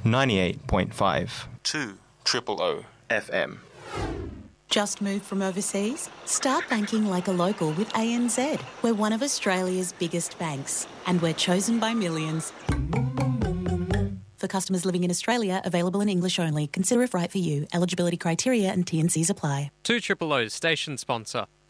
98.5. 2 Triple O FM. Just moved from overseas? Start banking like a local with ANZ. We're one of Australia's biggest banks, and we're chosen by millions. For customers living in Australia, available in English only. Consider if right for you. Eligibility criteria and T&Cs apply. 2 Triple O's station sponsor.